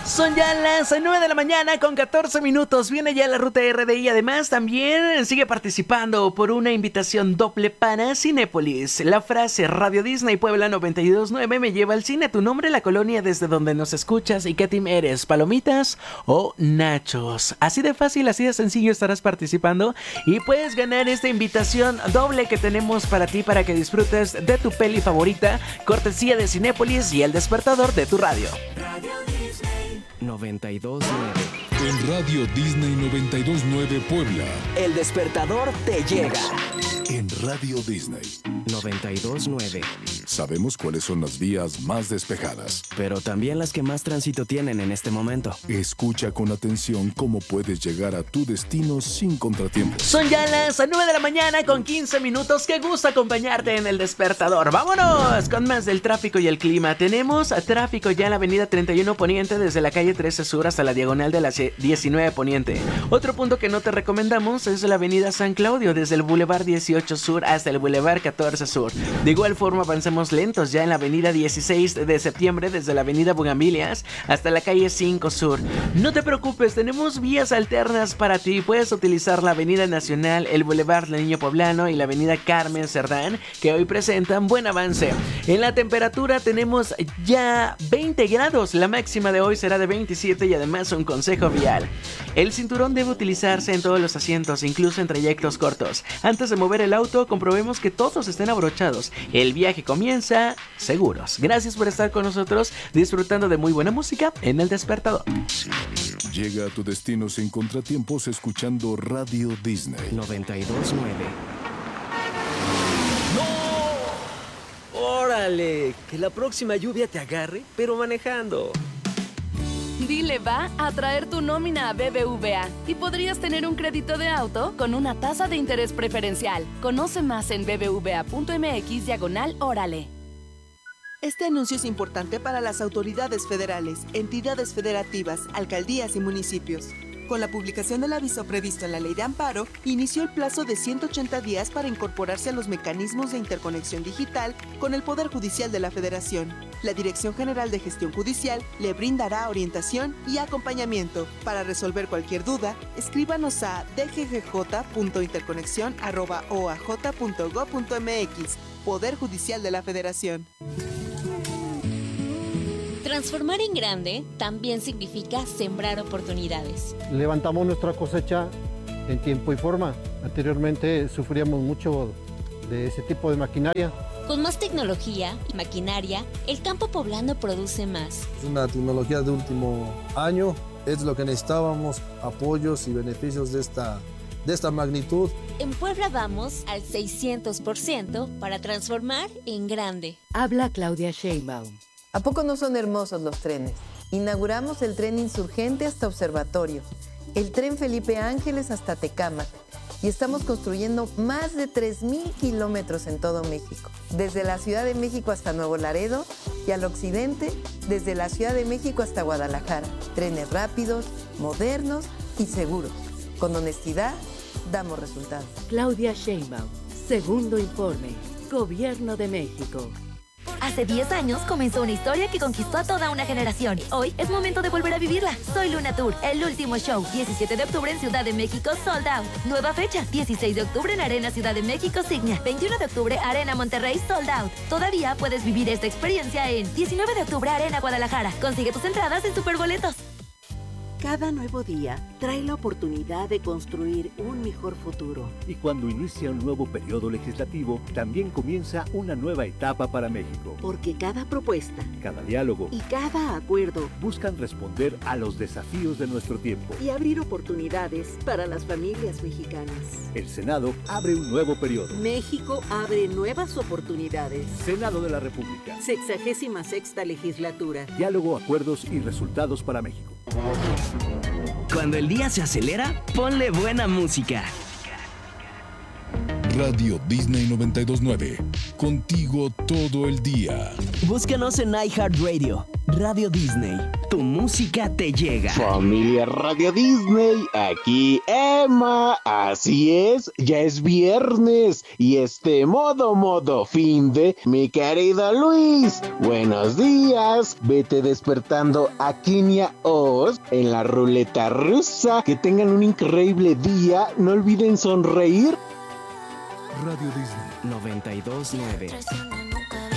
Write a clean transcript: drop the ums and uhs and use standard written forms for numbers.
Son ya las 9 de la mañana con 14 minutos. Viene ya la ruta RDI. Además, también sigue participando por una invitación doble para Cinépolis. La frase Radio Disney Puebla 92.9 me lleva al cine. Tu nombre, la colonia desde donde nos escuchas y qué team eres, palomitas o nachos. Así de fácil, así de sencillo estarás participando y puedes ganar esta invitación doble que tenemos para ti para que disfrutes de tu peli favorita, cortesía de Cinépolis y el despertador de tu radio. 92.9. En Radio Disney 92.9 Puebla. El despertador te llega. En Radio Disney 92.9. Sabemos cuáles son las vías más despejadas, pero también las que más tránsito tienen en este momento. Escucha con atención cómo puedes llegar a tu destino sin contratiempos. Son ya las 9 de la mañana con 15 minutos. Qué gusto acompañarte en el despertador. Vámonos con más del tráfico y el clima. Tenemos tráfico ya en la avenida 31 Poniente desde la calle 13 Sur hasta la diagonal de la 19 Poniente. Otro punto que no te recomendamos es la avenida San Claudio desde el Boulevard 18 Sur hasta el Boulevard 14 Sur. De igual forma avancemos lentos ya en la avenida 16 de septiembre desde la avenida Bugambilias hasta la calle 5 Sur. No te preocupes, tenemos vías alternas para ti. Puedes utilizar la avenida Nacional, el Boulevard del Niño Poblano y la avenida Carmen Cerdán, que hoy presentan buen avance. En la temperatura tenemos ya 20 grados, la máxima de hoy será de 27 y además un consejo vial. El cinturón debe utilizarse en todos los asientos, incluso en trayectos cortos. Antes de mover el auto, comprobemos que todos estén abrochados. El viaje comienza seguros. Gracias por estar con nosotros, disfrutando de muy buena música en el despertador. Llega a tu destino sin contratiempos escuchando Radio Disney 92.9. ¡No! ¡Órale! Que la próxima lluvia te agarre, pero manejando. Dile va a traer tu nómina a BBVA y podrías tener un crédito de auto con una tasa de interés preferencial. Conoce más en bbva.mx/órale. Este anuncio es importante para las autoridades federales, entidades federativas, alcaldías y municipios. Con la publicación del aviso previsto en la Ley de Amparo, inició el plazo de 180 días para incorporarse a los mecanismos de interconexión digital con el Poder Judicial de la Federación. La Dirección General de Gestión Judicial le brindará orientación y acompañamiento. Para resolver cualquier duda, escríbanos a dggj.interconexión@oaj.gov.mx. Poder Judicial de la Federación. Transformar en grande también significa sembrar oportunidades. Levantamos nuestra cosecha en tiempo y forma. Anteriormente sufríamos mucho de ese tipo de maquinaria. Con más tecnología y maquinaria, el campo poblano produce más. Es una tecnología de último año, es lo que necesitábamos, apoyos y beneficios de esta magnitud. En Puebla vamos al 600% para transformar en grande. Habla Claudia Sheinbaum. ¿A poco no son hermosos los trenes? Inauguramos el tren Insurgente hasta Observatorio, el tren Felipe Ángeles hasta Tecámac y estamos construyendo más de 3,000 kilómetros en todo México, desde la Ciudad de México hasta Nuevo Laredo y al occidente, desde la Ciudad de México hasta Guadalajara. Trenes rápidos, modernos y seguros. Con honestidad, damos resultados. Claudia Sheinbaum, segundo informe, Gobierno de México. Hace 10 años comenzó una historia que conquistó a toda una generación. Hoy es momento de volver a vivirla. Soy Luna Tour, el último show. 17 de octubre en Ciudad de México, sold out. Nueva fecha, 16 de octubre en Arena Ciudad de México, Signia. 21 de octubre, Arena Monterrey, sold out. Todavía puedes vivir esta experiencia en 19 de octubre, Arena Guadalajara. Consigue tus entradas en Superboletos. Cada nuevo día trae la oportunidad de construir un mejor futuro. Y cuando inicia un nuevo periodo legislativo, también comienza una nueva etapa para México. Porque cada propuesta, cada diálogo y cada acuerdo buscan responder a los desafíos de nuestro tiempo y abrir oportunidades para las familias mexicanas. El Senado abre un nuevo periodo. México abre nuevas oportunidades. Senado de la República. 66ª legislatura. Diálogo, acuerdos y resultados para México. Cuando el día se acelera, ponle buena música. Radio Disney 92.9. Contigo todo el día. Búscanos en iHeartRadio. Radio Disney. tu música te llega. Familia Radio Disney, aquí Emma. Así es, ya es viernes y modo fin de mi querido Luis. Buenos días, vete despertando a Kenia Oz en la ruleta rusa. Que tengan un increíble día, no olviden sonreír. Radio Disney 92.9.